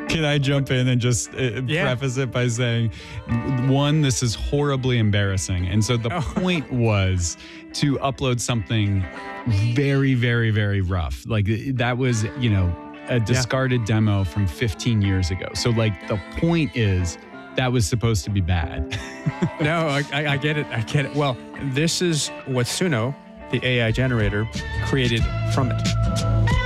Can I jump in and just preface it by saying, one, this is horribly embarrassing. And so the point was to upload something very, very, very rough. Like that was, a discarded demo from 15 years ago. So like the point is that was supposed to be bad. No, I get it. Well, this is what Suno, the AI generator, created from it.